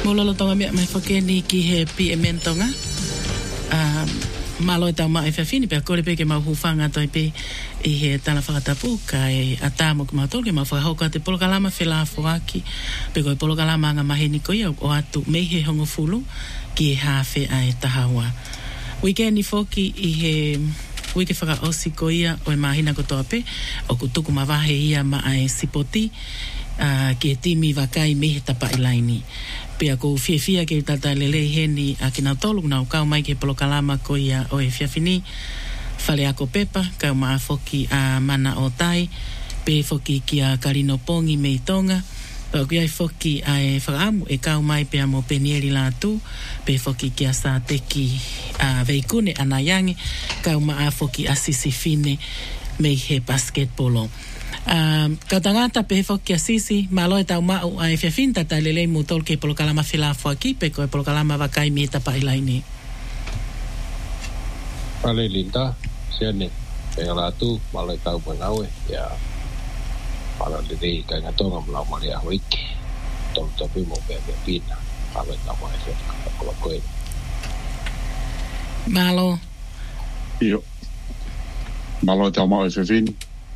Mololo tonga mea mai whakeni ki he PMN tonga. Malo e tau mai whawhini pia kore pe ke mau hufanga toi pe i he tala whakatapu ka e atamo ki mautolo ke mau whakahauka te polokalama whela fuaki pe koe polokalama anga maheni ko ia o atu mei he hongo fulu ki e hawhi a e tahawa. Weekendi foki i he wiki whaka osi ko ia o e mahina ko toa pe o kutuku mawahe ia ma a e sipoti ki e timi wakai me he tapa ilaini. Pea ko fia ke tata lele heni a kina tolu na ukau mai ke polokalama ko ia o e fiafini fale ako pepa ka maa foki a mana o tai pe foki ki a karino pongi mei tonga pa ku ai foki a e whakaamu e kau mai pea mo penieri la tu pe foki ki a sa teki a veikune anayangi ka maa foki a sisifine mei he basketbolo. Ka tangata pe foki asisi malo e tau mau a e whiawhinta ta lelei mu tol ke polokalama whilafo aki pe ko e polokalama wakai me tapa ilaini. Pale linda, siane, e ratu malo e tau manaue ya pala lelei ka ngatonga mlau mali a wiki tol topi mo pe pina malo e tau mai whilafo kola koe. Malo. Iyo. Malo e tau mau e whiawhini.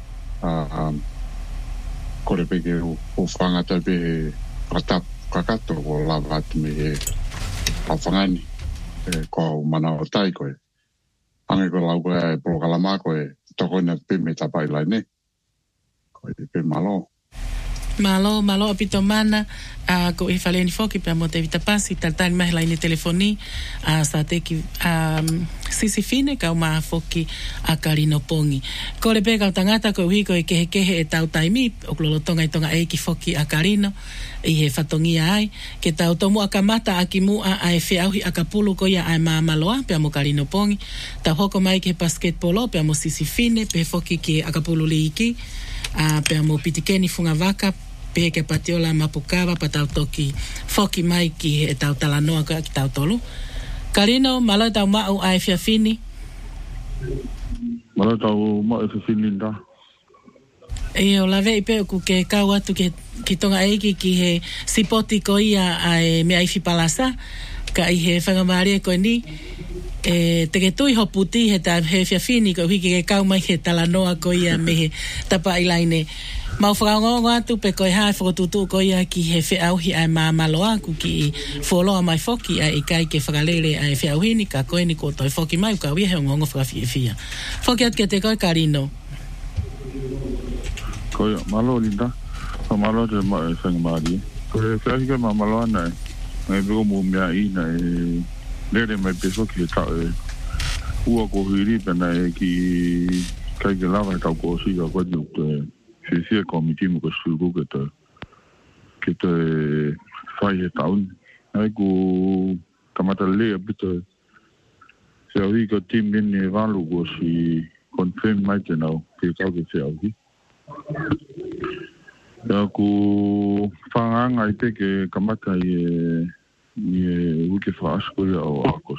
Kore peke o whangata pe ratap kakato o lavat me e awhangani ko mana o tai koe. Ange ko lau koe e polokalama koe tokoina pe me tapai lai ne. Koe pe malo. Malo apito mana ko e faleni foki pe mo te vitapasi tatani mai lai ne telefoni sa teki sisi fine ka uma foki a karino pongi. Ko le peka o tangata ko hiko e kehe e tau taimi o klolotonga i tonga e ki foki a karino i he whatongia ai ke tau tomu a kamata a ki mua a e whiauhi a kapulu ko ia a mamaloa pe mo karino pongi ta hoko mai ke basketbolo pe mo sisi fine pe foki ki a kapulu liiki pe mo pitikeni funga vaka pe ke patiola mapukava patau toki foki mai ki e tau talanoa ko ki tau tolu. Karino, malo tau mau a e whiawhini? Malo tau mau e whiawhini nda. E o lawe i peo ku ke kau atu ki tonga eiki ki he sipoti ko ia a e mea iwi palasa ka i he whangamari e koe ni te ke tui hoputi he ta he whiawhini ko hiki ke kau mai he talanoa ko ia me he tapa ilaine. Mau whakaongongo atu pe koe hae whakotutu ko ia ki he whiauhi ai mamaloa ku ki wholoa mai foki ai kai ke whakalele ai whiauhini ka koe ni ko toi foki mai ka wia he ongongo whakawhiawhia. Foki at ke te koe Karino. Koe malo linda. Ko malo te whangamari. Koe whiauhi koe mamaloa nai. Ngai beko mu mea i nai lere mai pe foki he tau e ua ko hiri pena e ki kai ke lava e tau ko si ka koe ni ukte Fisia komiti mo ko sugu ke te fai he taun. Ai ku kamata lea bita se aui ko tim nini valu ko si confirm mai te nau ke kau ke se aui. Ia ku whanganga i te ke kamata i uke whaaskoia o akos.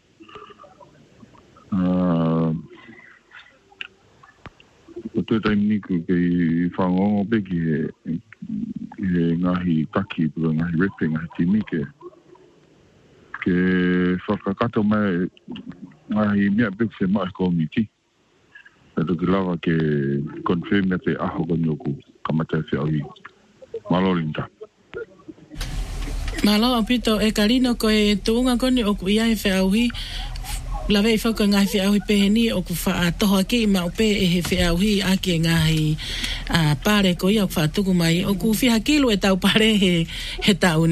O te taimi ku kei whangongo pe ki he ngahi taki pura ngahi repe ngahi timi ke whakakato mai ngahi mea pe se mai komiti. Tato ki lawa ke confirm te aho kani oku kamata se aui. Malo linda. Malo apito e Karino ko e tuunga koni oku ia e whiauhi lawe i whauka ngahi whiauhi peheni o ku wha toho aki ma upe e he whiauhi aki e ngahi pare ko ia o ku wha mai o ku whiha kilu e tau pare he tauni.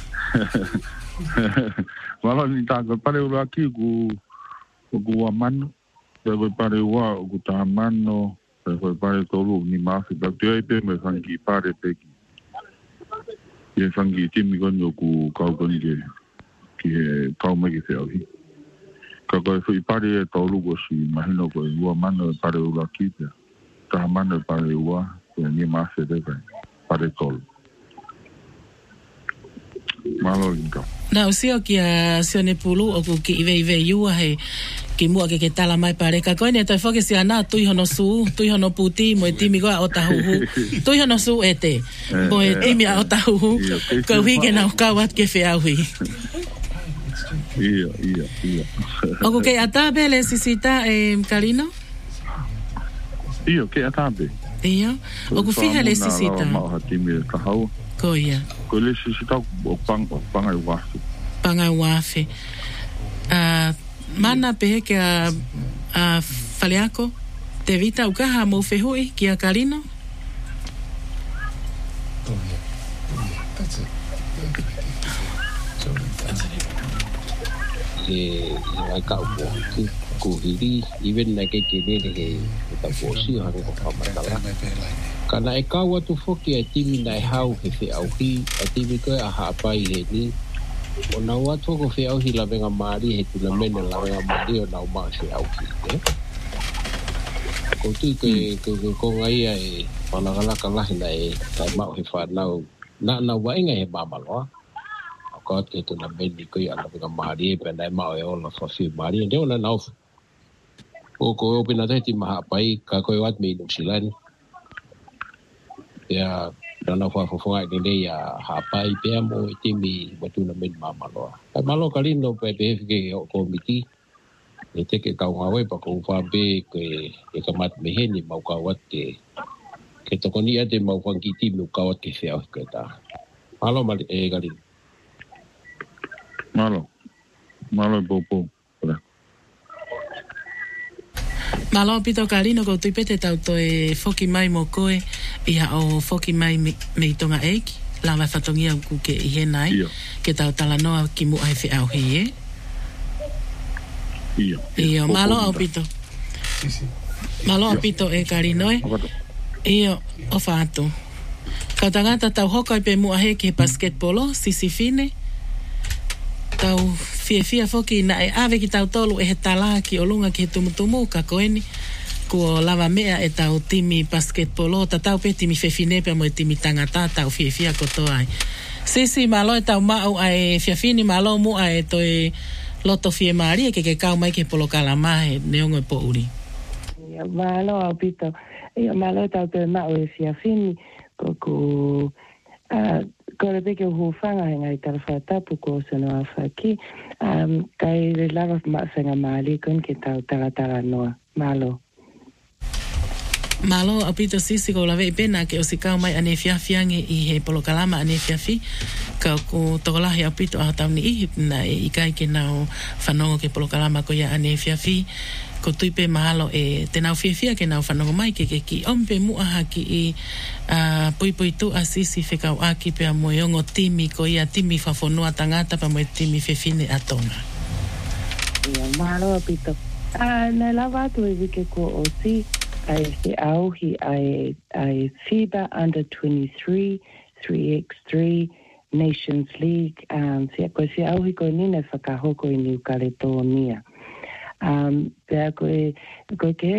Wala ni tāka pare ura aki ku wamano ko pare ua o ku tāmano ko pare tolu ni maafi ka te aipe me whangi pare peki e whangi timi koni o ku kau koni ki he kau mai ki whiauhi. Ka koe whi pare e taulu ko si mahino koe ua mana e pare ula kipia. Taha mana e pare ua, koe ni maase te kai, pare tolu. Malo linka. Na usio ki a sione pulu o ku ki iwe iua he ki mua ke tala mai pare ka koine toi foke si ana tui hono puti mo timi ko o tahu tui hono su ete mo timi o tahu ko hige na ka wat ke fe au hi ia o ke ata bele sisita Carino ia ke ata be ia o ku fiha le sisita ma ha timi ka hau ko ia ko le sisita o panga wafe mana pehe ke a Faleako te vita ukaha mo fehui ki a Carino ai ka ku hiri even na ke kene he ta posi ha ko pamatala kana e ka watu foki e timi nai hau he fe au hi e timi ko a ha pai he ni ona watu ko fe au hi la venga mari he tu la mena la venga mari ona ma fe au hi ko tu ke ko ngai ai pala kala hina e ta ma he fa na wa inga he babalo ko te tu na beni ko ya la venga mari pe na ma e ona fa fi mari de ona na ko pina te ti ma pai ka ko wat me no silani ya dana fa fo ai de ya ha pai pe mo ti mi watu na men malo ai malo Carino pe ke ko miti e te ke ka wa pa ko fa be ke ka mat me heni mau ka wat ke to koni ate mau fa ki ti mu ka wat ke fe ke ta malo mal e Carino malo popo malo pito Carino ko tu pete tau to e foki mai mo koe ia o foki mai me tonga eki la vai fatongia ku ke i henai ke tau tala noa ki mu ai fe au hi ia malo au pito malo au pito e Carino ia o fato ka tangata tau hokai pe mu ai ke basketball sisi fine tau fia foki na e ave ki tau tolu e he tala ki o lunga ki he tumutumu ka koeni ko lava mea e tau timi basketball ta tau pe timi fefine pe mo e timi tangata tau fia koto ai sisi malo e tau mau ai fiafini malo mu ai to e loto fie mari e ke kau mai ke polo kalama e neongo e po uri malo au pito malo tau te mau e fiafini ko ko le peke ho fanga ngai tala fatapu ko sono afaki kai le lava ma senga mali kon ke tala noa malo apito sisi ko lave pena ke osikau mai ane fiafiangi i he polokalama ane fiafi ka ko tokolahi apito a tauni i na i kai ke nao whanongo ke polokalama ko ia ane fiafi ko tuipe mahalo e te nau fiafia ke nau whanongo mai ke ki ompe muaha ki i pui tu a sisi whekau aki pe a moiongo timi ko ia timi whafonua tangata pa moe timi fefine a tonga mahalo apito na lava atu e wike ko o si ai se auhi ai FIBA under 23 3x3 Nations League se auhi ko nina whakahoko i New Caledonia pea ko ke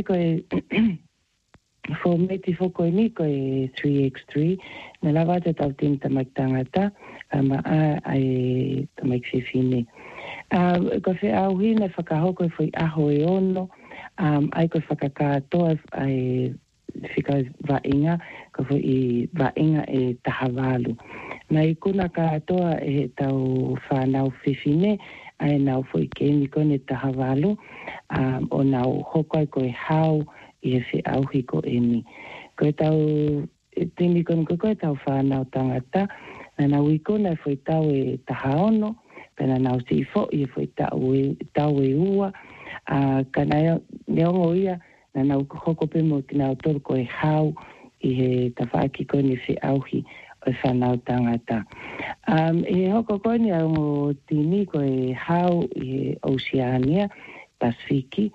fo meti foko ni ko 3x3 na lava te tau tim tamak tangata ma ai tamak fifine ko fe auhi na whakahoko foi aho e ono ai ko whakakatoa ai whika vainga ko foi vainga e tahavalu na i kuna katoa e tau whanau fifine ai nau foi kemi kone tahavalu o nau hoko ko e hau i e whi auhi ko emi ko tau timi kone ko tau whanau tangata na nau i kona foi tau e tahaono pena nau si fo i foi tau e ua kana neongo ia na nau hoko pe mo kina autor ko e hau i he tawhaki kone whi auhi o whanau tangata. E hoko kone au mo tini ko e hau i he Oceania, Pasifiki.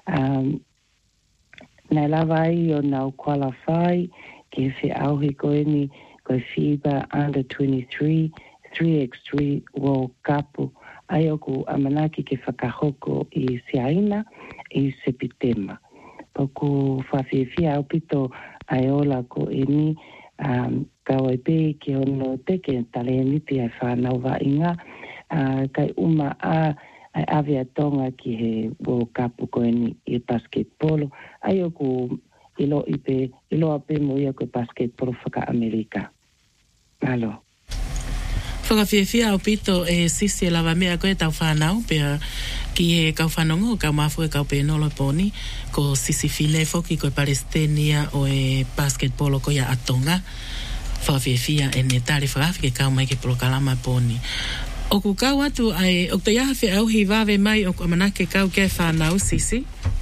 Na lava ai o nau qualify ki he whi auhi kone ko e FIBA under 23 3x3 World Cup. Ai oku amanaki ke whakahoko i Siaina i Sepitema. Poku whawhiwhia au pito ai ola ko eni kawai pe ki ono teke tale niti ai whanau wa inga kai uma ai avea tonga ki he World Cup ko ni I basketball ai o ku ilo ape mo ia ko basketball whaka Amerika. Malo. Whakawhiawhia o pito sisi lava mea koe tau whanau pia ki he kau whanongo kau mafu kau pe nolo poni ko sisi fine foki ko Palestinian o basketball ko ia atonga whakawhiawhia ne tari whakawhi ke kau mai ke polokalama poni. O ku kau atu ai o te iaha au hi wawe mai o ku amanake kau ke whanau sisi?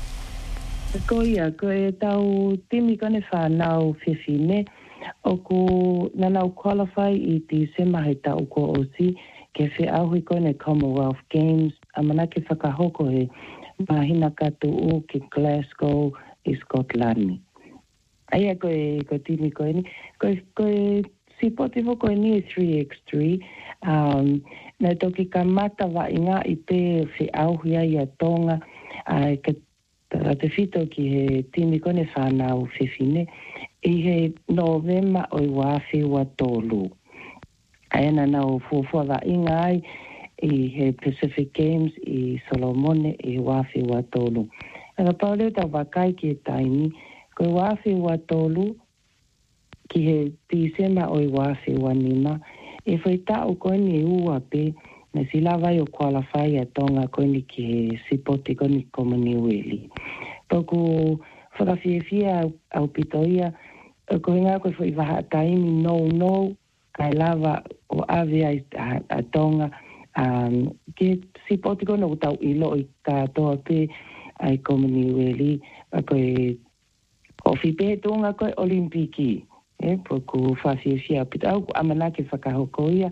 Ko ia, ko tau timi kone whanau whiwhine o ku nanau qualify I te semahe tau ko osi ke whiahui kone Commonwealth Games amanake whakahoko he mahina katu o ke Glasgow I Scotland. Aia ko timi ko ni ko sipoti ko ni 3x3 na toki kamata wa inga I pe whiahui ia tonga ke te fito ki he timi kone whanau whiwhine I he Novema o I wawhi wa tolu. Aena nau fuafua wa inga ai I he Pacific Games I Solomone I wawhi wa tolu. Aka pauleo tau wakai ki he taimi, ko I wawhi wa tolu ki he Tisema o I wawhi wa nima, e whai tau koeni e ua pe na silawai o qualify a tonga koeni ki he sipoti koeni Commonwealth. Toku whakawhiawhia au pitoia, ko hinga koe whai waha taimi no, kai lava o awea a tonga, ke sipoti kono utau ilo I katoa pe ai Commonwealth, koe ofi pe tonga koe Olimpiki, poku whawhiawhia pita au amanake whakahokoia,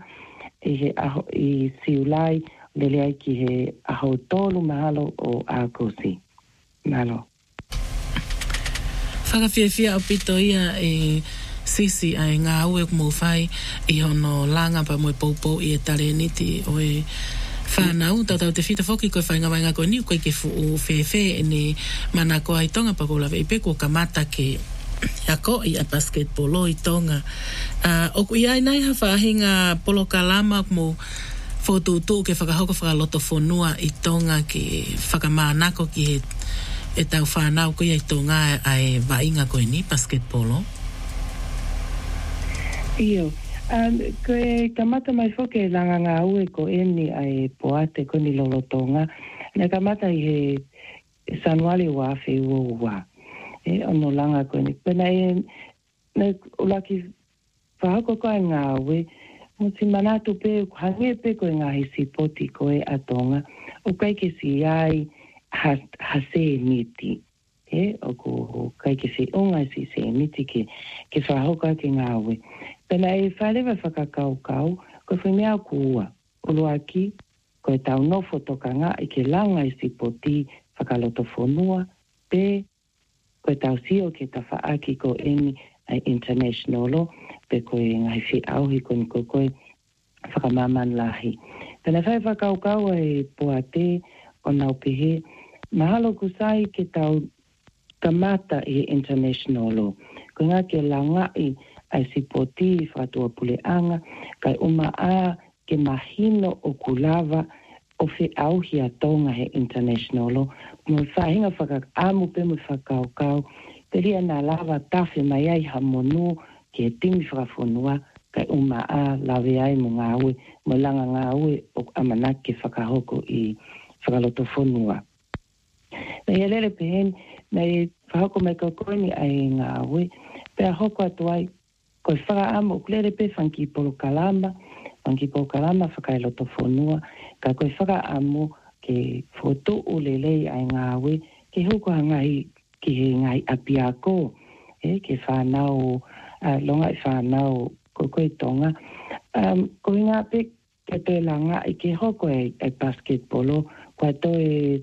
I siulai lele ai ki he aho tolu mahalo o Akosi. Malo. Whakawhiawhia o pito ia sisi ai ngā ue mo whai I hono langa pa moe poupou I tare niti o whanau tau te whita whoki koe whainga wainga koe niu koe ke fu whewhe ne mana ko ai tonga pa kola veipe ko kamata ke ako I a basketball I tonga. O ku iai nai ha whahinga polo kalama mo whotutu ke whakahoko whakaloto whonua I tonga ke whakamanako ki he e tau whanau ko I tonga ai wainga koe ni basketball. Iyo. Ko kamata mai whoke langa ngā ue ko eni ai poate ko ni lolotonga. Na kamata I he sanuali wawhi ua. Ono langa ko ni. Pena na ulaki whahako ko ai ngā ue. Muti manatu pe hange pe ko ngā he sipoti ko a tonga. O kai ke si ai hase niti. O ko kai ke si onga si se niti ke whahoka ke ngā ue. Pena whalewa whakakau, ko whinea kua. Uluaki, ko tau nofo tokanga I ke langa I sipoti whakaloto whonua, pe ko tau sio ke ta whaaki ko eni ai internationalo, pe ko ngai whi auhi ko ni koe whakamaman lahi. Pena whai whakakau poate o nau pehe, mahalo kusai ke tau kamata I internationalo. Ko ngā ke langa ai sipoti whatua puleanga, kai a ke mahino o kulava o whi auhi a tonga he internationalo. Mo whahinga whakaamu pe mo whakaukau, te ria nā lava tawhi mai ai ha monu ke timi whakawhonua, kai a lawe ai mo ngā ue, mo langa ngā ue o amanake whakahoko I whakaloto whonua. Na ia lele pehen, nei whahoko mai kaukoni ai ngā ue, pēr hoko atu ai, ko whakaamu ukulere pe whanki polo kalama whakailoto whonua, ka koe whakaamu ke whoto ulelei ai ngāwe, ke huko hangai ki he ngai apiako, ke whanau, longa I whanau ko koe tonga. Ko ngā pe ke te langa I ke hoko ai basketbolo, ko ato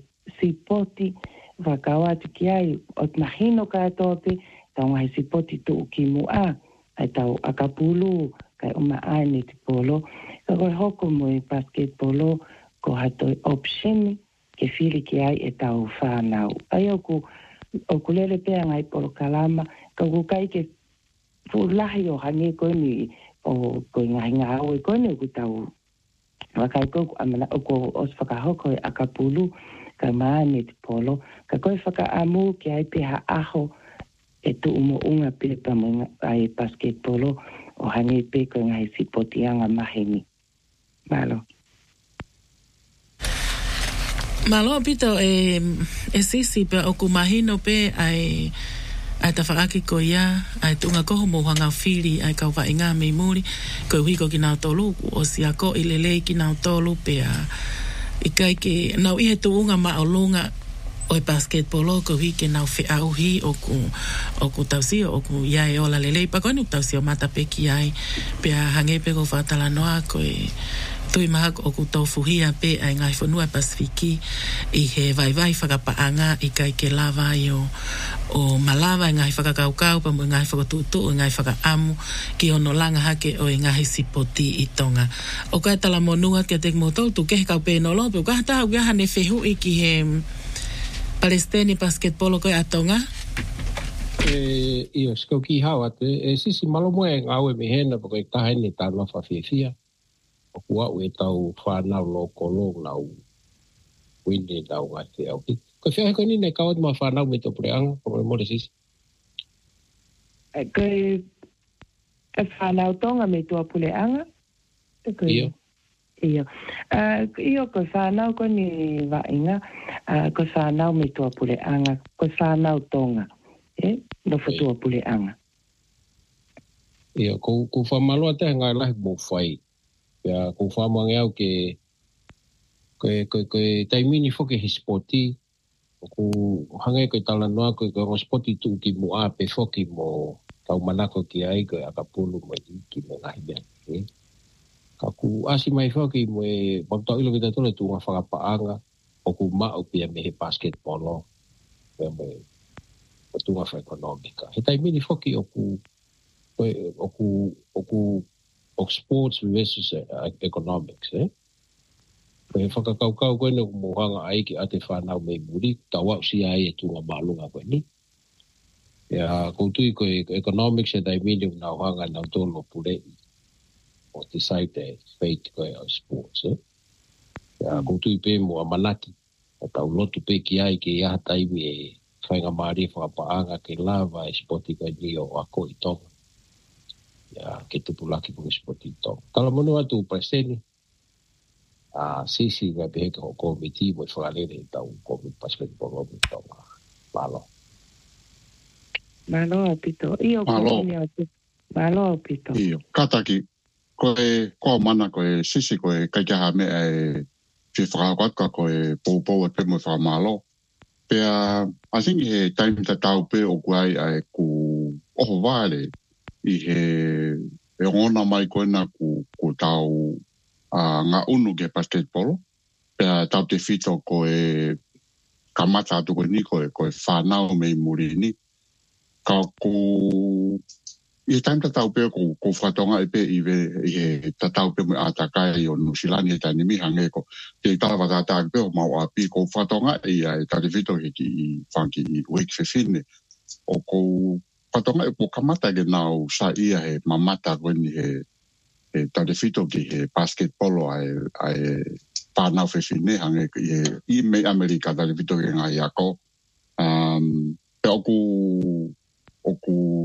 sipoti, whakawatu ki ai, o mahino ka ato pe, taonga he sipoti tu ki mua, ai tau akapulu kai ai ni te polo ka koe hoko mo I basketbolo ko hatoi option ke whiri ki ai tau whanau ai oku lele pēr ngai polo kalama ka kai ke fulahi o hange koe ni o koe ngā aue koe ni oku tau Wakaiko amana oko os whakahoko e akapulu ka maani te polo. Ka koe whakaamu ki ai peha aho e tu unga pepa mo ai basketbolo o hangi pe ko ngai sipotianga maheni. Malo. Malo pito e sisi pe o kumahino pe ai ta whaaki ko ia ai tunga koho mo hanga whiri ai kau wa inga me muri ko wiko ki nao tolu o sia ko i lelei ki nao tolu pe i kai ke nau i he tuunga maolunga o e basketball ko wiki nau whi auhi o ku tausio o ku iai ola lelei pa koni tausio mata pe ki ai pe hange pe ko whatala noa ko e tui maha o ku tau fuhia pe ai ngai whanua Pasifiki i he vai whakapaanga i kai ke lava i o malava i ngai whakakaukau pa mo ngai whakatutu o ngai whakaamu ki ono langa hake o i ngai sipoti i tonga. O kai tala monua ke tek motol tu ke kau pe no lope o kai tahu kia hane whehu i ki he Palestini basketball ko a tonga? Iyo, skau ki hawa te sisi malo moe ngau e mehena pako i tahene ta nofa fiafia. O kua ue tau whanau loko long nau wini nau ngate au ki. Ko whiahe ko nine kawat ma whanau me to preanga, ko mo le sisi? Ko e whanau tonga me tua puleanga? Iyo. Iyo. Iyo ko whanau ko ni wainga, ko whanau me tua puleanga, ko whanau tonga. No tua puleanga. Iyo, ko whamaloa te ngai lahi mo whai. Ya ko famo ngau ke taimini foke hispoti ko hangai ko tala noa ko spoti tu ki mo a pe foki mo tau manako ki ai ko akapulu mo ki mo ngai ben ka ku asi mai foki mo e bonto ilo kita tole tu nga whakapaanga o ku ma o pia me he basketball o me tu nga economica he taimini foki o ku of sports versus economics, Koe whakakaukau koe no mohanga ai ki ate whanau mei muri, tawau si ai e tunga maalunga koe ni. Ia koutui koe economics e taimini nau hanga nau tolo pure o te saite fate koe o sports, Ia koutui pe mo amanaki, o tau lotu pe ki ai ke ia taimi e whainga maari whakapaanga ke lava e spoti koe ni o ako i tonga. Ya ke te pulaki ko spoti to. Kala mono atu preseni. Sisi ga be ko komiti mo falele tau ko basketball o to. Malo. Malo apito. Io malo apito. Io kataki ko mana ko sisi ko ka ka me fi fra ko po pe mo fa malo. Pe I think he time ta tau pe o kwai ai ku o vale I he ona mai koe na ku tau ngā unu ke basketball. Pea tau te whito koe kamata atu koe ni koe whanau mei muri ni. Ka ku I time ta tau pe ko whatonga e pe I he ta tau pe mo atakai o Nusilani e tani mihange ko te tala wata pe o mau api ko whatonga I ta te whito he ki I whanki I week 15 o ko patonga e po kamata ke nau sa ia he mamata weni he tade fito ki he basketball ai whanau whewhine hange I me Amerika tade fito ke ngai ako. Pe oku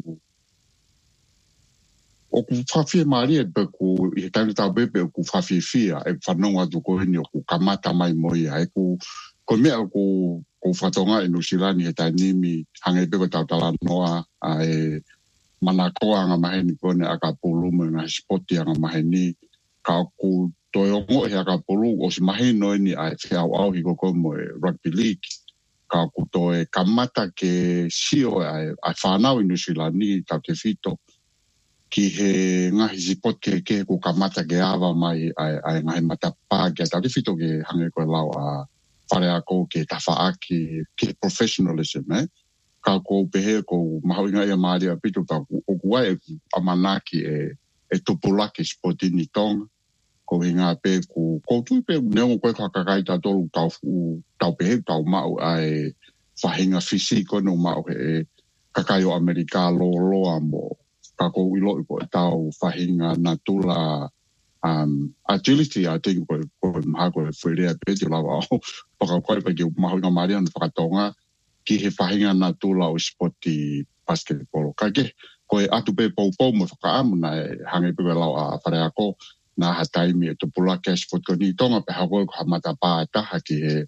whawhia maari e pe ku I he taini tau bepe oku whawhia whia e whanonga tu ko hini oku kamata mai moi e ku mea oku ko whatonga e Nusilani he tainimi hange pe ko tau tala noa e manakoa nga maheni kone akapulu me nga spoti nga maheni ka ku toyongo he akapulu o si maheno ni ai whiau au hiko komo e rugby league ka ku toe kamata ke sio ai whanau I Nusilani tau te whito ki he ngahi sipot ke ku kamata ke awa mai ai ngahi matapā ke tau te whito ke hange koe lau whare ako ke tawhaaki ke professionalism, Ka ko pehe ko mahawinga ia maari a pito ka o kuai amanaki e tupulaki spoti ni tonga. Ko hinga pe ko tui pe neo koe kakakai ta tolu tau pehe tau mau ai whahinga fisiko no mau he kakai o Amerika loa mo. Ka ko ilo ipo tau whahinga natula agility I think ko maha ko freely pe jo la wa pa ko pa jo maha nga mari an whakatonga ki he whahinga na tūla o spoti basketball ka ke ko atu pe pou mo whakaamu na hange pe lau a whare ako na ha taimi e tupula ke sport ko ni tonga pe hako ko hamata pa taha ke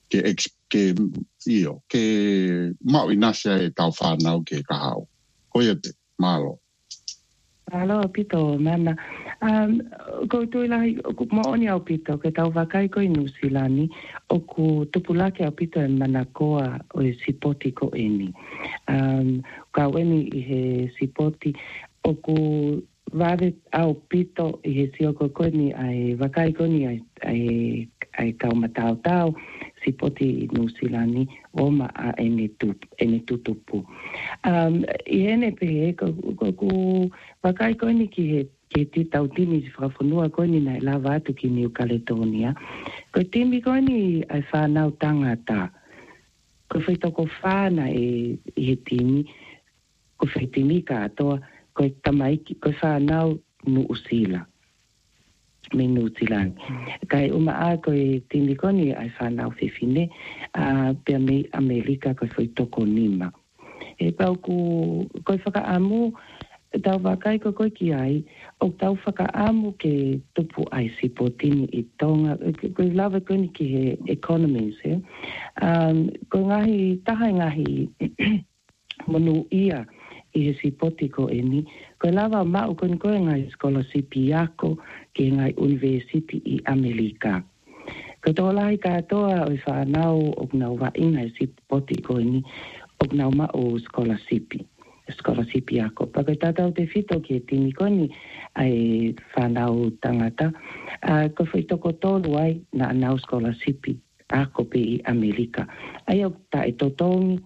mau inasia e tau whanau ke kahau ko ia te malo. Alo, pito, mama. Ko tui lahi, ko maoni au pito, ke tau wakai ko i Nusilani, o ku tupulake au pito e manakoa o e sipoti ko eni. Ka weni i he sipoti, o ku vare au pito i he sioko koni ai wakai koni ai kau matau tau, sipoti i Nusilani, oma a ene tutupu. I ene pehe, ku wakai koni ki te tau tini si whakafonua koni na lava atu ki New Caledonia. Ko timi koni ai whanau tangata. Ko whaitoko whana i he timi, ko whaitimi ka atoa, ko tamaiki, ko whanau Nuusila. Me Nuusilani. Kai uma a ko timi koni ai whanau whiwhine, pia me Amerika ko whaitoko nima. E pau ko whakaamu, tau wakai ko koe ki ai, o tau whakaamu ke tupu ai sipotini i tonga, ko lawa koni ki he economies, ko ngahi, taha ngahi monu ia i he sipoti ko eni, ko lawa mau koni koe ngai scholarship ako ki ngai university i Amerika. Ko tō lahi katoa o i whanau o nau wa inga i sipoti ko eni, o nau ma o scholarship ako. Paka tatau te whito ki e tini koni ai whanau tangata. Ko whaitoko tōru ai na anau scholarship ako pe i Amerika. Ai au ta e totongi,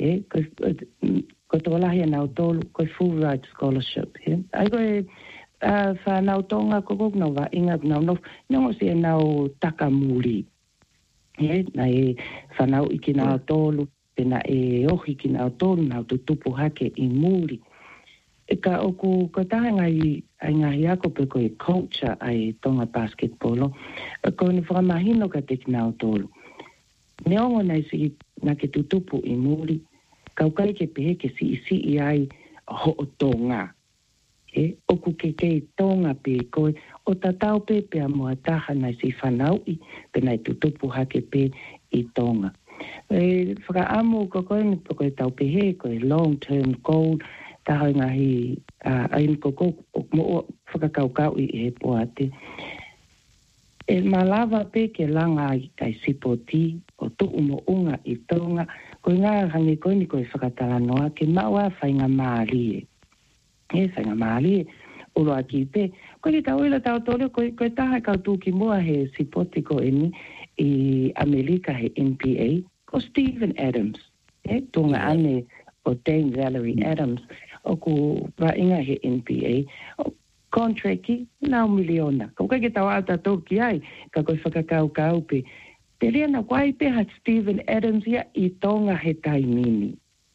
ko tō lahi anau tōru, ko full ride scholarship. Ai ko e whanau tonga ko nau wa inga nau nongo si e nau takamuri. Na e whanau iki nau tōru. Pena e ohi ki nau tōru nau tutupu hake i muri. Ka oku ko taha ngai ako pe ko e culture ai tonga basketball. Ko ni whakamahino ka te ki nau tōru. Neongo nei si na ke tutupu i muri. Kau kai ke pehe ke si i ai ho o tonga. Oku ke tonga pe koe. O tatau pe a mua taha nei si whanau i pena i tutupu hake pe i tonga. Whakaamu ko koe ni po koe tau pehe, koe long-term goal, taha ngahi aim ko mo whakakaukau i he poate. E malawa pe ke langa ai sipoti, o tuku mo unga i tonga, koe ngā hangi koe ni koe whakatalanoa, ke maua whainga maalie. Whainga maalie, uroa ki pe. Koe ki tau ila tau tole, koe taha kau tūki mua he sipoti ko eni i Amerika he NBA, ko Stephen Adams, tunga ane o Dame Valerie Adams, o ku wainga he NBA, o contracti, nau miliona. Kau kai ke tau ata toki ai, ka koe whakakau pe. Te rea na kwai pe ha Stephen Adams ia i tonga he taimini.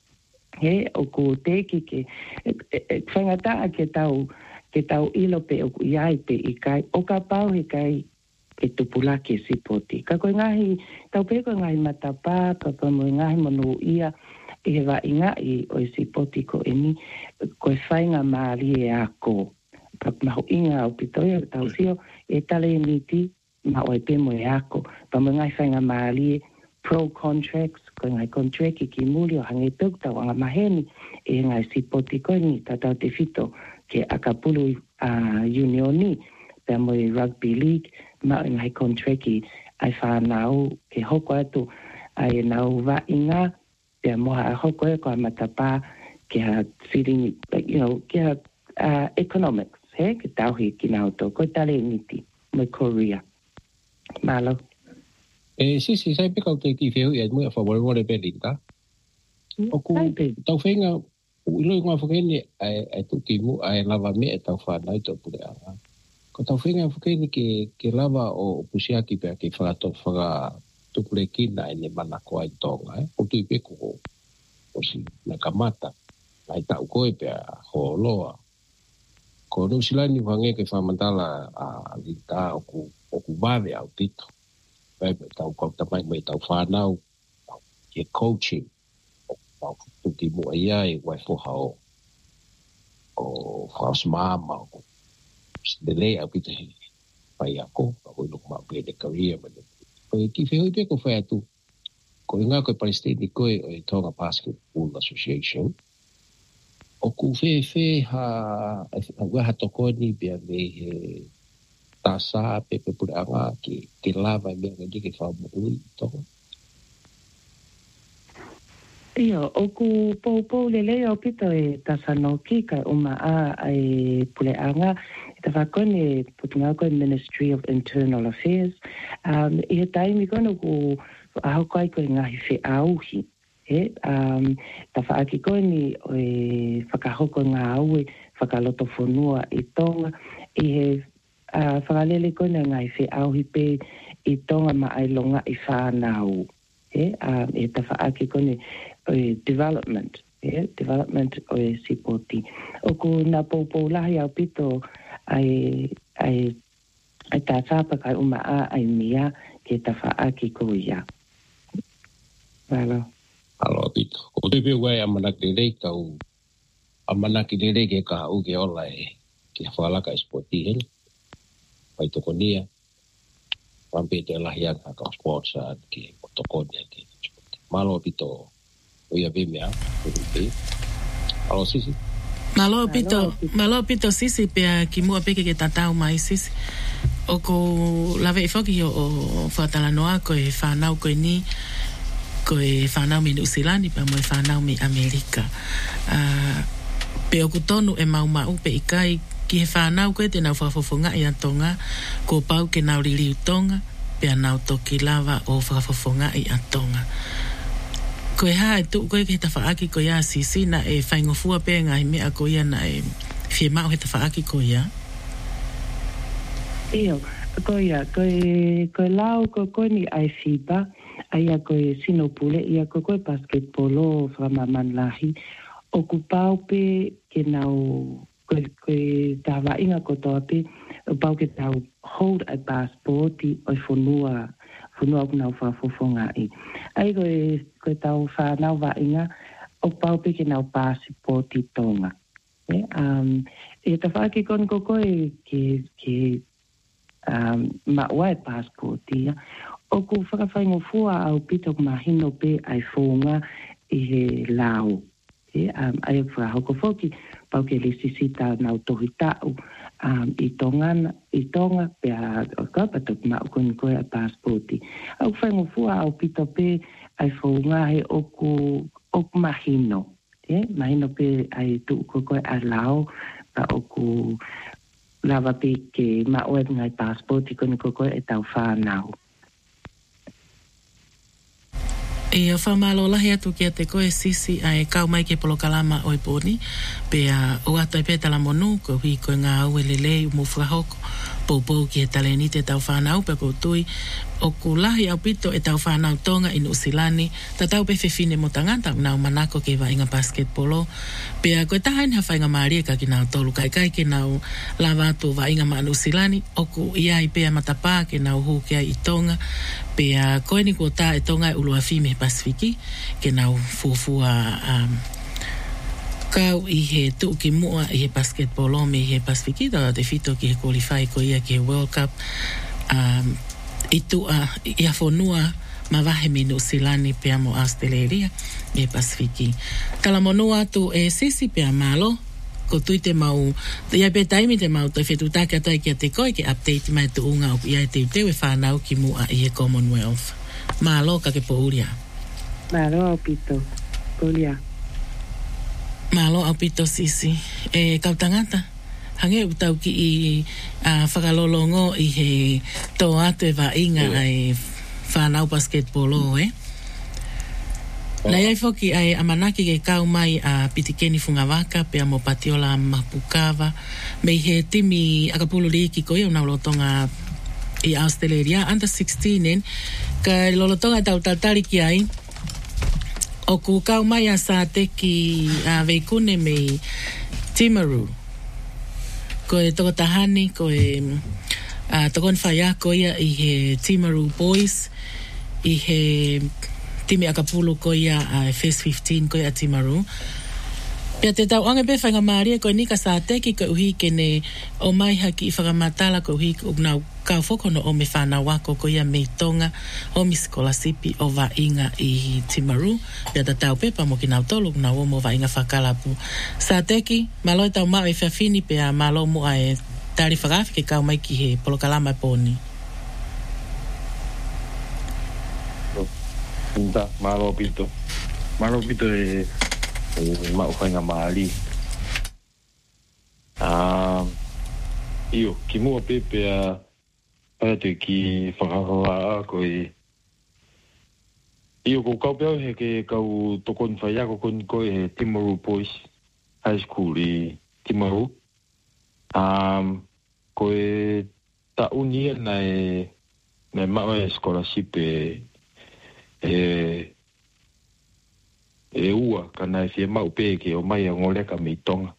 O ku teki ke, whangataa ke tau ilo pe o ku iai pe i kai, o ka pau he kai, e tupula ke sipoti. Ka koe ngahi, tau pe koe ngahi matapa, ka koe ngahi manu ia, e he wa inga i o sipoti ko eni, koe whainga maari e ako. Pa maho inga au pitoia, tau sio, e tale e niti, ma o e pemo e ako. Pa mo ngahi whainga maari e pro contracts, koe ngahi contract ki muri o hange tau tau anga maheni, e ngahi sipoti ko eni, tatau te fito, ke akapulu unioni, pe mo i rugby league, ma ngai contracti ai whanau ke hoko atu ai nau wa inga pe moha hoko e ko matapa ke ha feeding ke ha economics ke tauhi ki nau to ko tale niti mo Korea malo si sai pe ka te ki feu e mo fa volvo le pelita o ku tau fenga u lo ngā whakene ai tuki mu ai lava me e tau whanau to pure anga. Ko tau whenga whakene ke lava o pusiaki pia ke whakato whaka tukure kina e ne manako ai tonga. O tui peko o si na kamata. Ai tau koe pia ho loa. Ko New Zealand ni wange ke whamantala a vita o ku mawe au tito. Pai me tau kau tamai me tau whanau ke coaching o tuki mua ia e wai foha o whaos maama o dele au pita he pai ako a hoi luk maa pia de karia ko e ki whehoi pe ko whai atu ko i ngā koe Palestine koe o i Tonga Basketball Association o ku whewhe ha waha tokoni pia me he tasa pepe pure anga ke lava mea ngā ke whaamui tonga. Ia, o ku pou lele o pito e tasa no ki ka uma e pule anga e ta whakone putunga koe Ministry of Internal Affairs. I he taimi kono ku aho kai koe ngahi whi auhi. Ta whaaki koe ni e whakahoko ngā aue whakaloto whanua i Tonga i he whakalele koe na ngai whi auhi pe i Tonga ma ai longa i whanau. E ta whaaki koe ni development o e sipoti. O ku nā pou lahi au pito ai tā tāpa kai uma ai mia ke ta whaaki koe ia. Wala. Alo pito. Ko te pio wai amanaki rei kau amanaki rei ke ka uke ola e ke whalaka spoti hel. Pai toko nia. Wampi te lahianga ka sports ke motokonia ke spoti. Malo pito oia vimea. Alo sisi. Malo pito sisi pia ki mua peke ke tatau mai sisi. O ko lave i whoki o whatalanoa ko e whanau ko ni ko e whanau mi New Zealand pa mo e whanau mi Amerika. Pe o kutonu e mau pe i kai ki he whanau koe te nau whafofonga i a Tonga ko pau ke nau ririu Tonga pe a nau toki lava o whafofonga i a Tonga. Ko e hae tu koe ke he tawhaaki ko ia sisi na e whaingofua pe ngai mea ko ia na e whie mau he tawhaaki ko ia. Iyo, koe lau koe ni ai FIBA, ai a koe sinopule, ia koe basketbolo whamaman lahi, o ku pau pe ke nau, koe tawa inga kotoa pe, o pau ke tau hold a passporti o whanua ku nau whafofonga i. Ai koe tau whanau wa inga, o pau pe ke nau passporti Tonga. E ta whaaki kon koe ke maua e passporti ia. O ku whakawhaingofua au pito mahino pe ai whonga i he lao. Ai o whakahoko whoki, pau ke le sisita nau tohi tau i Tonga pe a kapatok ma ukon koe a passporti. Au whaingofua au pito pe ai whonga he o ku mahino. Mahino pe ai tu koe a lao pa o ku lava pe ke maua ngai passporti koni koe e tau whanau. E a whamalo lahi atu ki a te koe sisi a e kau mai ke polokalama o i pōni pe a o ata i pētala monu ko hui koe ngā au e lelei umu whahoko pou ki he taleni te tau whanau pe koutui o ku lahi au pito e tau whanau Tonga i Nusilani ta tau pe whewhine mo tangata nau manako ke wa inga basketbolo pe a koe tahain ha whainga maarieka ki nau tolu kai ke nau lava atu wa inga ma Nusilani o ku iai pe a matapā ke nau hukia i Tonga pe a koe ni kua e Tonga e ulua whime Pasifiki ke nau fuafua kau i he tuki mua i he basketball me i he Pasifiki da te whito ki he qualify ko ia ki he World Cup i tua i a whonua ma wahe mi New Zealand pe amo Australia i he Pasifiki tala monua atu e sisi pe a malo ko tui te mau ia pe taimi te mau toi whetu take atai ki a te koe ke update mai tu unga o ia te e whanau ki mua i he Commonwealth malo ka ke pouria malo au pito pouria malo au pito sisi e kautangata hange utau ki i whakalolongo i he tō atu e wa inga ai whanau basketbolo Nei ai foki ai amanaki ke kau mai a Pitikeni Fungawaka pe a mo Patiola Mapukawa me he timi akapuluri ki koe o naulotonga i Australia under 16 ka lolotonga tau tatari ki ai o ku kau mai a sa te ki a veikune me Timaru ko e toko tahani, ko e tokon whaia ko ia i he Timaru Boys, i he timi akapulu ko ia Phase 15 ko ia Timaru. Pia te tau ange pe whainga maaria ko nika sa teki ko uhi kene o mai haki i whakamatala ko uhi o nau kau whokono o me whana wako ko ia mei tonga o mi skolasipi o wa inga i Timaru. Pia te tau pepa mo ki nau tolu na o mo wa inga whakalapu. Sa teki, malo e tau mao e whiawhini pia malo mua e tari whakafi ke kau mai ki he polokalama poni. Inta, malo pito. Malo pito e mau whainga maari. Io, ki mua pepe a te ki whakahoa ko e io ko kau peo he ke kau tokon whaia ko koni ko e Timaru Boys High School i Timaru. Ko e ta unia na e mau e scholarship e ua kana e fie mau pe ke o mai a ngoleka me tonga.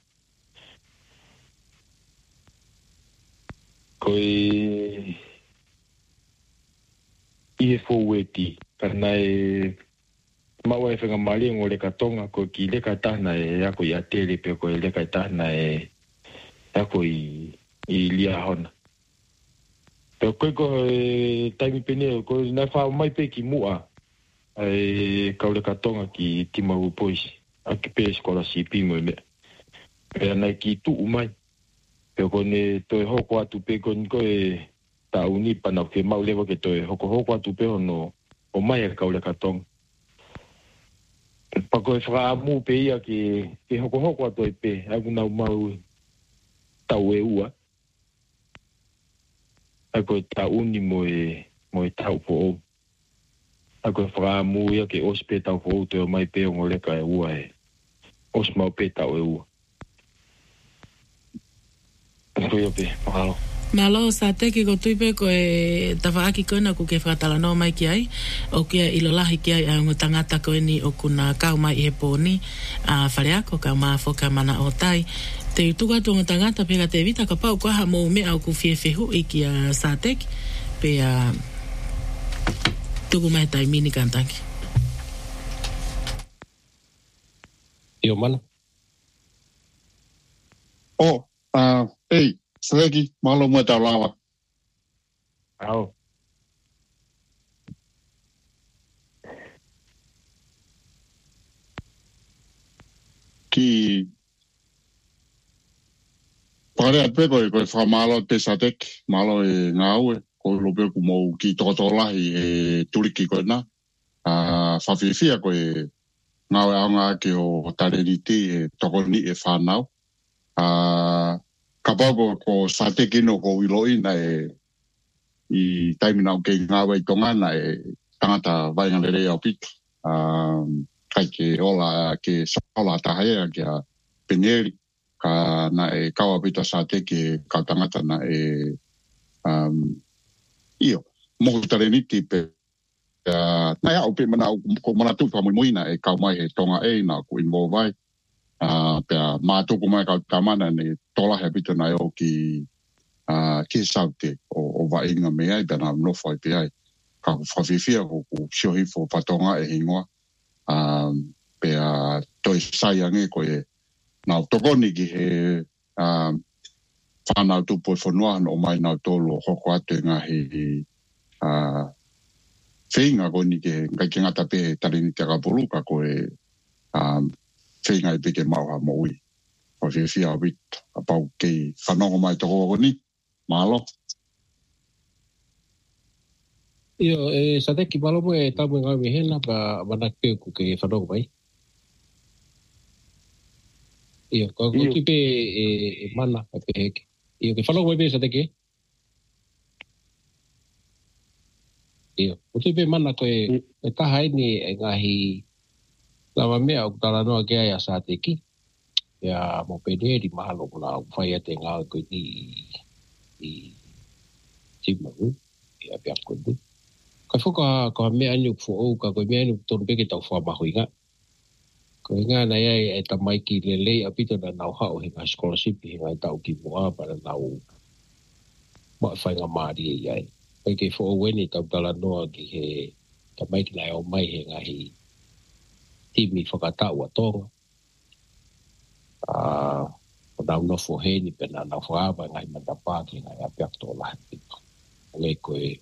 Ko i e fōweti kana e mau e whenga mali a ngoleka tonga ko ki leka tahna e ako i atele pe ko e leka tahna e ako i lia hona. Pero koe ko e taimi pene ko na whao mai pe ki mua e kaule katonga ki Timaru Boys a ki pe scholarship mo me e na ki tu umai pe ko ne to hoko atu pe ko e ta uni pana ke mau lewa ke to hoko atu pe no o mai e kaule katonga pa ko e fra mu pe ia ki hoko atu e pe a kuna mau tau e ua a ko ta uni mo e tau po ako fra mu ia ke hospital fo te mai pe ngole ka e ua e os mau pe tau e ua ko ia pe malo sa te ki ko tuipe ko e tawhaaki koina ko ke whakatala no mai ki ai o kia ilolahi ki ai a ngu tangata koini o kuna kau mai i he pōni a whareako ka maafo ka mana o tai te utuka tu ngu tangata peka te vita ka pau koha mou mea o ku whiewhehu i ki a sa teki pe a tuku mai tai mini kantangi. Io mana? Ei, Sreki, malo mua tau lawa. Au. Ki pare pe koe whamalo te satek, malo e ngau e, ko lope ku mou ki tokotolahi e turiki koe na. Whawhiwhia koe ngau e aunga ke o tareriti e tokoni e whanau. Ka pau ko satek ino ko wiloi na i taimina o ke ngau e tonga na e tangata vainga lere au pitu. Kai ke ola ke sola tahaya ke a peneri ka na e kawa pita satek e ka tangata na e io mo tareniti pe na ya o pe mana ko mana tu pa moina e ka mai he tonga e na ko involve vai pe ma tu ko mai ka tamana ne tola he pita na o ki saute o va inga me ai bana no foi pe ai ka fafifia ko shohi fo patonga e hingoa pe toi sai ange ko e na tokoni ki he whanau tupo whanua o mai nau tolo hoko atu ngā he whinga koni ke ngai ke ngata pe tarini te kapuluka ko e whinga e peke mauha moui. Ko whia wit a pau kei whanongo mai toko koni, malo. Io, sa te ki malo mo e tamu ngā mihena pa manak pe ku ke whanongo mai. Io, ko tipe e mana a pe heke. Io, ke whanongo mai pe sa te ke? Io, ko tipe mana ko e taha ni e ngahi lama mea o tala noa ke ai a sa te ki. Ia mo pene di mahalo kuna whai ate ngā koe i Timaru, ia pia koe ni. Ka whuka mea anu kufo au, ka koe mea anu tonu peke tau wha maho inga. Ko ngā nei e tamai ki lele a pito na nau hao he ngā scholarship he ngā tau ki mua para nau ma whainga maari e iai. Pai ke fo weni tau tala noa ki he tamai ki nai o mai he ngā hi timi whakatau a tonga. O nau nofo he ni pena nau whaaba ngai mandapā ki ngai apiak tō lahi pito. Ngai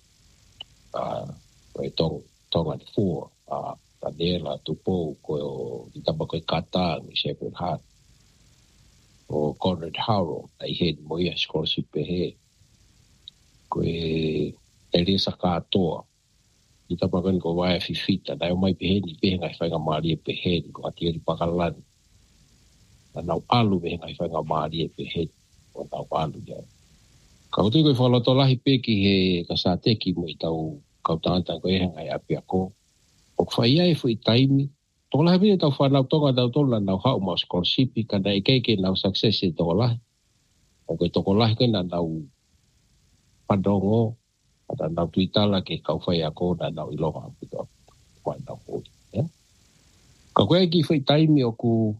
koe tonga ni fua Daniela tupo ko itaba ko kata ni Shepherd Heart o Conrad Haro ai he mo ia scholarship he ko Elisa Katoa itaba ko vai fifita dai mai pe ni pe ngai whainga maari pe he ko atieri pakalan na alu pe ngai whainga maari pe he o tau alu ya ka utu ko whala to lahi pe ki he kasateki mo itau kautanta ko e ngai apiako o whai ai fui taimi. Tō lahi pia tau whanau tonga tau tola nau hao ma scholarship kana i keike nau success e tō lahi. O koe tōko lahi koe na nau padongo, na nau tuitala ke kau whai ako na nau iloha pito wai nau hoi. Ka koe ki fui taimi o ku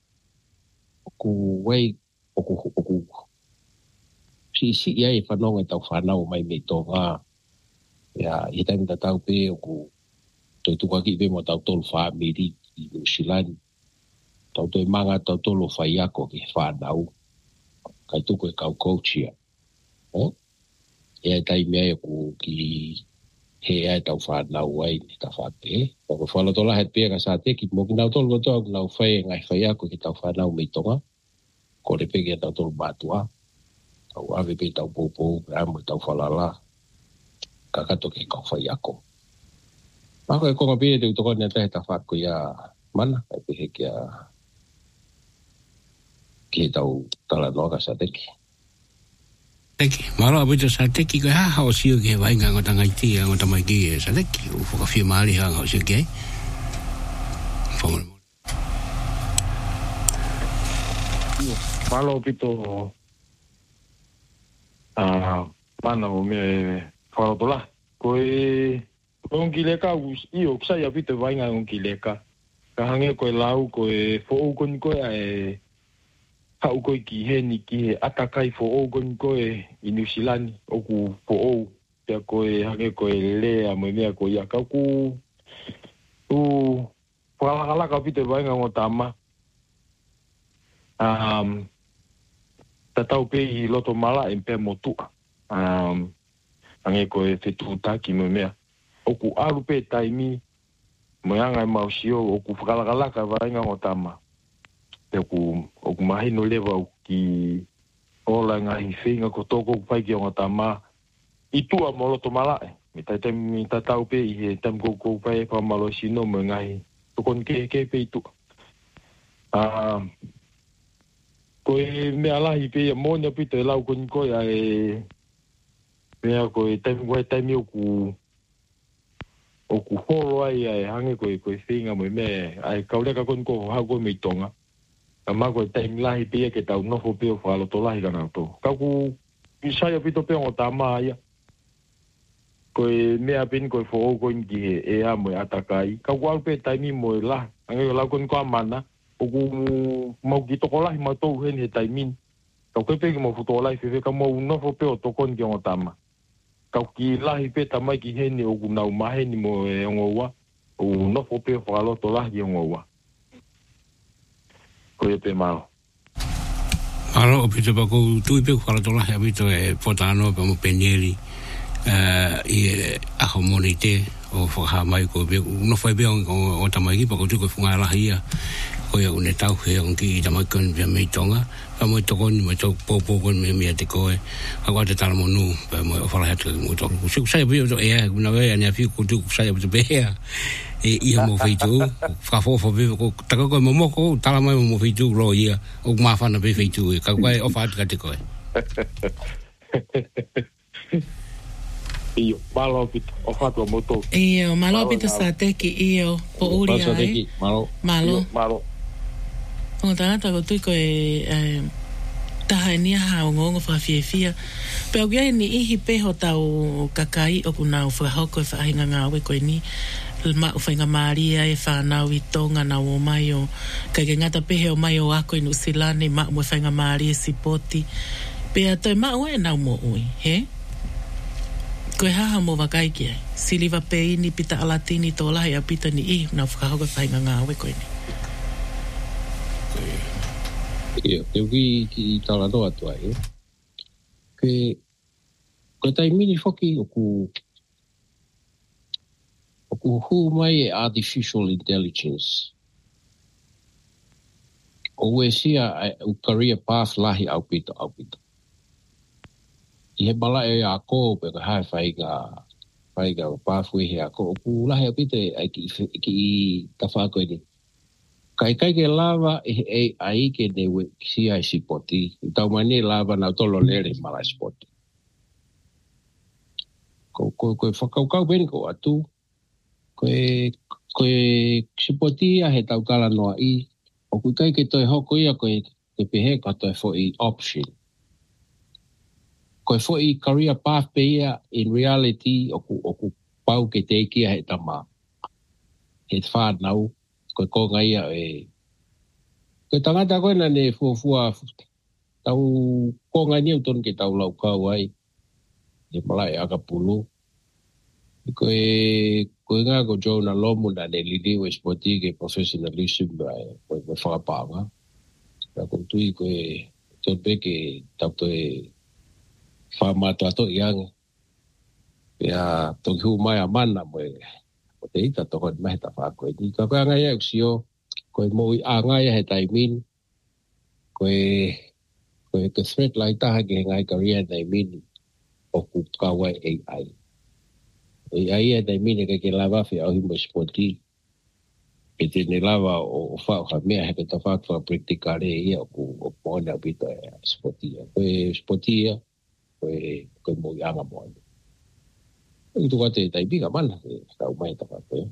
wei o ku si iai whanonga tau whanau mai me tō ngā. Ia, i taimi ta tau pe o ku Tau tuka ki mo tau tolu whaamiri i New Zealand. Tau toi manga tau tolu whaiako ki whanau. Kai tuko e kau coachia. Ea tai mea ku ki he ea tau whanau ai ni ta whate. Tau whala tola het pia ka sa te ki mo ki nau tolu kotoa nau whai ngai whaiako ki tau whanau mei tonga. Ko re peke tau tolu batua. Tau ave pe tau popo, amo tau whalala. Kakato ke kau whaiako. Ako e konga pia te utoko ni atahe ta whako ia mana, e pehe ki he tau tala noa sa teki. Teki, maro apito sa teki koe haha o sio ki he wainga ngota ngaiti a ngota mai ki e sa teki, u whakawhia maari hanga o sio ki ai. Malo apito mana o me wharotola, koe Onki leka i o ksai apito vainga onki leka. Ka hange koe lau koe fo'oukoni koe e hau koe ki he ni ki he atakai fo'oukoni koe i New Zealand oku fo'ou. Pea koe hange koe lea mo mea koe ia kauku whalakalaka apito vainga ngo tama. Tatau pe i loto mala e pea motua. Hange koe whetutaki mo mea. Oku arupe taimi mo yanga mausio oku whakalakalaka vainga ngo tama. Te oku mahino lewa ki ola ngahi whinga ko toko pai ki ngo tama. Itua mo loto malae. Mi tatau pe i he tam koko pai pa malo sino mo ngahi. Tokon ke pe itua. Koe mea lahi pe ia monia pito e lau koni koe e mea koe taimi oku horo ai hange koe whinga mo me ai kaureka kon ko hau koe mei tonga. A mako e taimi lahi pia ke tau nofo pia whaloto lahi kana to. Kauku isaya pito pia o tama ia. Koe mea pin koe who'o koe ki he e amo e atakai. Kauku au pe taimi mo e lahi. Hange koe lau kon ko amana. Oku mau ki toko lahi mau tou hen he taimin. Kau koe peki mo futo lahi whiwhe ka mau nofo pia o tokon ki o tama. Kau ki lahi pe tamai ki heni o nau maheni mo e ongoua. O nofo pe whakaloto lahi ongoua. Koe pe mao. Alo, o pito pa kou tui pe whakaloto lahi a pito e potano pa mo penieri. I e aho moni te o whakaha mai ko pe. Nofo e pe o tamai ki pa kou tuko whunga lahi ia. Koe o ne tau he on ki tamai kon pia mei tonga. Pa mo tokoni mo tok popo kon me te koe. Ako te tala mo nu pa mo fala hat mo tok. Ku sai bio to e na ve ani afi ku tu sai bo be e ia mo feitu. Fa fo be ko ta ko mo ko tala mai mo feitu ro ia. O ma fa na be feitu ka ko o fa ka te koe. Io malo pito o fa to mo to. Io malo pito sa te ki io po uri ai. Malo. O tangata ko tui koe taha ni ha ngongo fa fia pe o ni ihi peho tau kakai o kuna o fa hoko fa hinga nga we ko ni ma o fa Maria e fa na wi tonga na o mai o ka ke ngata pehe o mai o ako inu silane ma mo fa Maria sipoti pe ato ma o na mo ui he ko ha mo va kai ki siliva pe ni pita alatini to la ya pita ni I na fa hoko fa nga we ko ni eu vi ki tala doa tua eu que ko tai mini foki o ku hu mai artificial intelligence o we sia o career path lahi au pito I he bala e a ko pe ka hai fai ga pathway he a ko ku lahi au pito ai ki ka fa ko ni kai ke lava e ai ke de we sia sipoti tau mani lava na tolo lere mala spoti ko fakau ben ko atu ko sipoti a he tau kala no I o ku kai ke toi hoko ia ko te pehe ka toi for I option ko for I career path pe ia in reality o ku pau ke te kia he tama he fa nau ko ngai e ko tangata ko na ne fua tau ko ngai ni uton ke tau lau ka wai e pala e aga pulu ko nga ko jona lomu na ne lili we spoti ke professionalism ko fa pa wa ko tui ko to pe ke tau to e fa ma to yang ya to hu mai amana mo o te ita toko mai ta fa ko ni ka nga ia usio ko mo a nga ia he taimin ko ke threat lai ta ke nga career taimin o ku ka wa AI e taimin ke lava fi au himo spoti ke te ne lava o fa ha me he ta fa practicare ia o pona bita spoti ko mo ia nga mo itu kate tai biga mana tau mai ta pape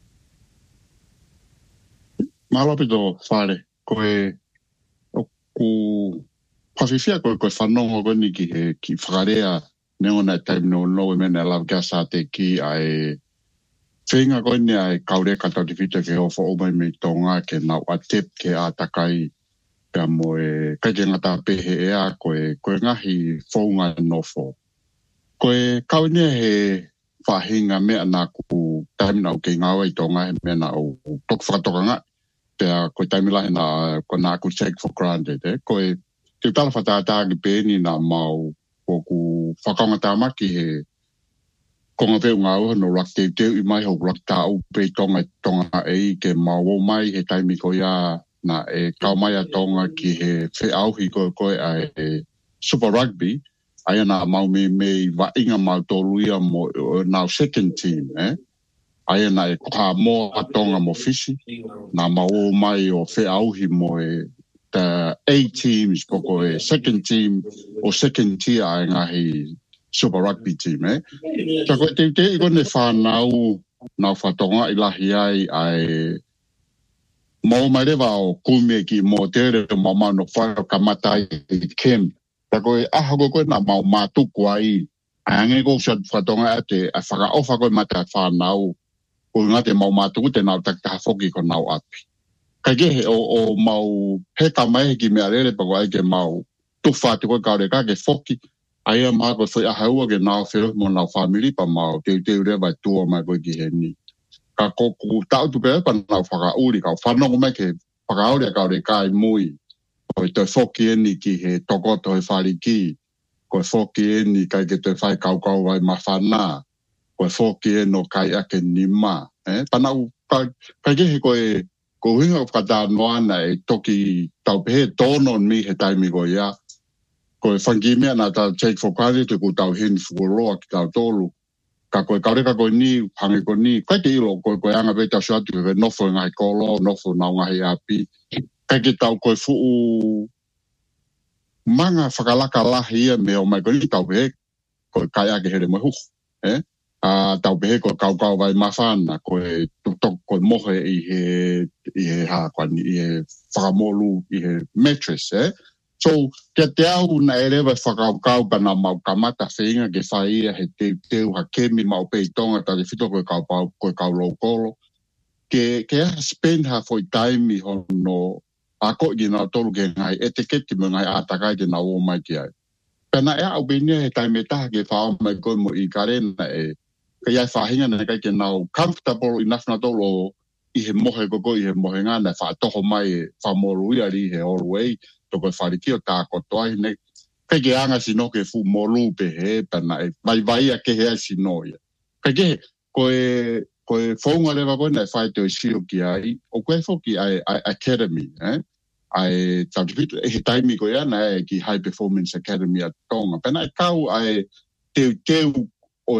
malo pito fare koe ku pasifia koe whanongo koni ki whakarea neona time no mena lau kia sa te ki ai whenga koni ai kaure katau te whita ke hofo o mai me tonga ke nau atep ke a takai ka moe kai ke ngata pehe ea koe ngahi whaunga nofo koe kaune he whahinga mea nā ku taimina o ke ngawa I tonga he mea nā o tok whakatokanga pia koe taimila he nā ko nā ku take for granted koe te tala whataatagi pēni nā mau o ku whakaunga tāmaki he konga pēu ngā uha no rak teu I mai ho rak tāu pē tonga e ke mau o mai he taimi ko ia nā e kau mai a tonga ki he whe auhi koe ai Super Rugby ai na mau me wa inga mau toluia mo now second team ai na e ka mo atonga mo fisi na mau mai o fe auhi mo the A teams poko second team o second tier ai ngahi Super Rugby team ta ko te ko ne fa nau na fa tonga ilahi ai mo mai le va o kume ki mo tere mama no fa kamata I kem ta koe aha koe na mau mātuku ai ange ko sa whatonga ate a whakaofa koe mata whanau ko ngā te mau mātuku te nau tak taha whoki ko nau api kai ke o mau he kamai ki mea rere pa koe ai ke mau tuwha te koe kaure ka ke whoki ai a maa koe whai ahaua ke nau whiro mo nau whamiri pa mau te rewa tua mai koe ki he ni ka koku tau tupe pa nau whakauri ka whanongo mai ke whakauri a kaure kai mui koe te whoki ni ki he tokoto he whariki, koe whoki ni kai ke te whai kaukau wai mawhana, koe whoki no kai ake ni ma. Panau, kai ke he koe hinga o whakata noana e toki taupehe tono mi he taimi koe ia. Koe whangi mea na ta take for granted te ku tau hini fukuroa ki tau tolu. Ka koe kaureka koe ni, hangi koe ni, kai te ilo koe anga peta suatu ke nofo ngai kolo, nofo nau ngahi api. Kai ke tau koe fuu manga whakalaka lahi ia me o mai koe ni tau pehe koe kai ake here mo huku. Tau pehe koe kaukau vai mawhana koe tutok koe mohe I he whakamolu I he mattress. So, ke te au na erewa whakaukau pana mau kamata whenga ke whaia he teu ha kemi mau peitonga ta te whito koe kau lokolo. Ke spend ha foi time hono a ko i nga tolu ke ngai etiketi mo ngai atakai te na o mai ki ai. Pena au bine he time taha ke whao mai koe mo i karena ke iai whahinga na kai ke nau comfortable enough na tolo i he mohe koko i he mohe ngana whaatoho mai whamoru iari he all way. Toko whariki o tā kotoa hine. Kai ke anga sino ke fu molu pe he, pena vai a ke hea sino ia. Kai ke koe whaunga lewa koe nei whai te o sio ki ai, o koe whoki ai academy, ai tautipito, he taimi koe ana ki High Performance Academy a Tonga. Pena kau ai teu o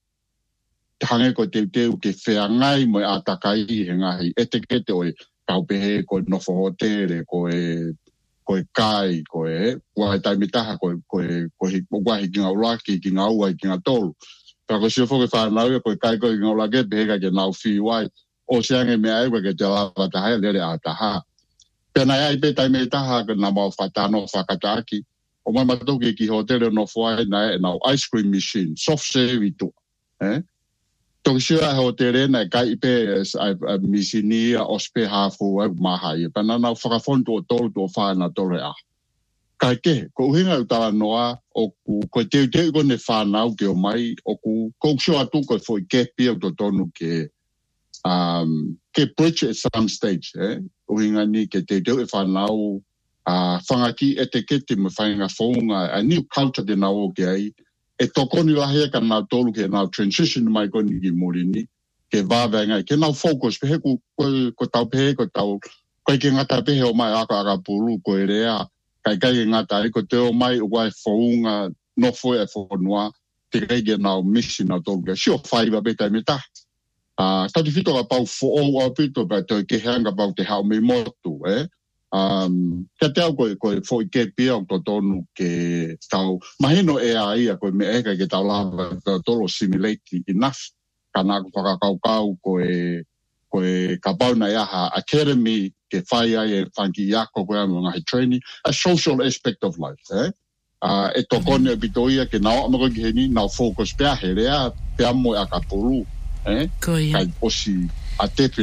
hange ko teu ke wheangai mo atakai he ngahi, etekete o kau pehe koe nofo hotere, koe kai, koe taimitaha, koe hi ki ngā uraki, ki ngā ua, ki ngā tolu. Pea koe sio whoke whanau, koe kai koe ki ngā uraki, peheka ke ngau whiwai, o seange mea ewa ke te lawa taha, lere a taha. Pea nai ai pe taimitaha, ke ngā mau whatano whakataki, o mai matoki ki hotere no whai, nai ngau ice cream machine, soft serve i tu. Toki sio a hotere nei kai ipe misini a ospe hafu e mahai. Pana nau whakafontu o tolu tu o whana tole a. Kai ke, ko uhinga utala noa o ko teu ko ne whanau ke o mai, o ko sio atu ko foi kepi o to tonu ke bridge at some stage. Uhinga ni ke teu e whanau whangaki eteketi me whainga whaunga a new culture de na o ke ai. E tokoni lahea ka nā tolu ke nā transition mai koni ki morini, ke wāwenga, ke nā focus, pehe ko tau pehe, ko koe ke ngata pehe o mai aka pulu, ko e rea, kai ke ngata, ko te o mai o wai whaunga, no foe e whanua, te kai ke nā misi nā tolu ke, sio whaiwa betai me ta. Tati whito ka pau fo o pito, pa te ke heanga pau te hao me motu, Ka te au koe fo i ke pia o to tonu ke tau mahino e a ia koe me eka ke tau lava tolo simulate enough ka nā whakakaukau koe ka pauna iaha academy ke whai ai e whanki iako koe amo ngahi training, a social aspect of life, e tokone e pitoia ke nā amako ki heni nā focus pia he rea pia mo e a ka puru, kai osi a te